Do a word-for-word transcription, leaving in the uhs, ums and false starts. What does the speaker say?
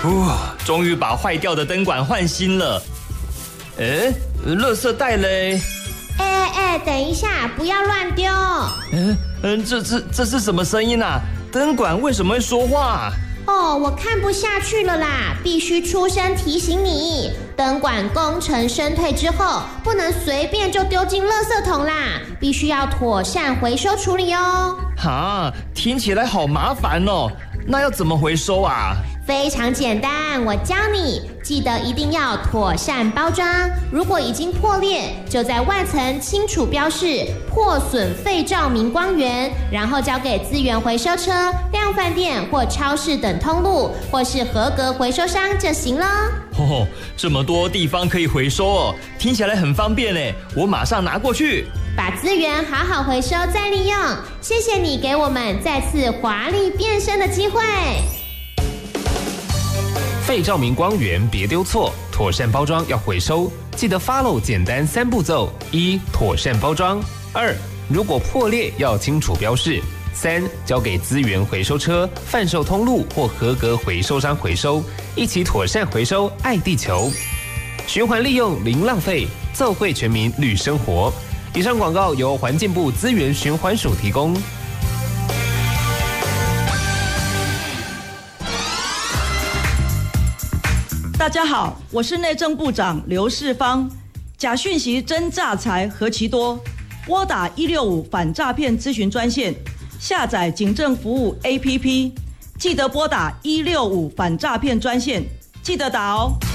哦，终于把坏掉的灯管换新了。哎，垃圾袋嘞？ 哎哎，等一下，不要乱丢。 嗯嗯，这这这是什么声音啊？灯管为什么会说话？ 哦，我看不下去了啦，必须出声提醒你，灯管工程生退之后，不能随便就丢进垃圾桶啦，必须要妥善回收处理哦。 哈，听起来好麻烦哦，那要怎么回收啊？ 非常简单，我教你，记得一定要妥善包装。如果已经破裂，就在外层清楚标示破损废照明光源，然后交给资源回收车、量贩店或超市等通路，或是合格回收商就行了。 哦，这么多地方可以回收哦，听起来很方便耶，我马上拿过去。 把资源好好回收再利用，谢谢你给我们再次华丽变身的机会。 废照明光源别丢错，妥善包装要回收，记得 follow 简单三步骤：一、妥善包装；二、如果破裂要清楚标示；三、交给资源回收车、贩售通路或合格回收商回收，一起妥善回收，爱地球，循环利用零浪费，奏会全民绿生活。以上广告由环境部资源循环署提供。 大家好，我是内政部长刘世芳。假讯息真诈财何其多，拨打一六五反诈骗咨询专线，下载警政服务 A P P， 记得拨打一六五反诈骗专线，记得打哦。